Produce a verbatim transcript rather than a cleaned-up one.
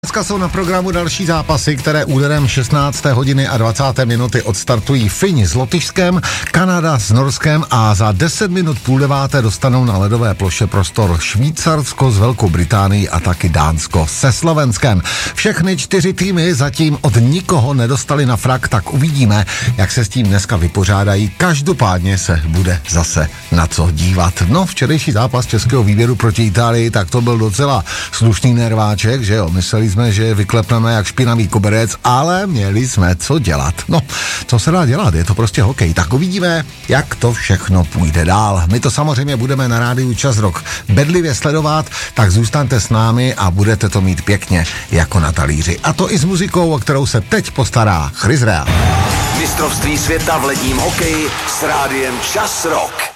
Dneska jsou na programu další zápasy, které úderem šestnácté hodiny a dvacáté minuty odstartují Fini s Lotyšskem, Kanada s Norskem a za deset minut půl deváté dostanou na ledové ploše prostor Švýcarsko s Velkou Británií a taky Dánsko se Slovenskem. Všechny čtyři týmy zatím od nikoho nedostali na frak, tak uvidíme, jak se s tím dneska vypořádají. Každopádně se bude zase na co dívat. No, včerejší zápas českého výběru proti Itálii, tak to byl docela slušný nerváček, že jo? Mysleli jsme, že vyklepneme jak špinavý koberec, ale měli jsme co dělat. No, co se dá dělat, je to prostě hokej. Tak uvidíme, jak to všechno půjde dál. My to samozřejmě budeme na rádiu Čas Rock bedlivě sledovat, tak zůstaňte s námi a budete to mít pěkně jako na talíři. A to i s muzikou, o kterou se teď postará Chris Rea. Mistrovství světa v ledním hokeji s rádiem Čas Rock.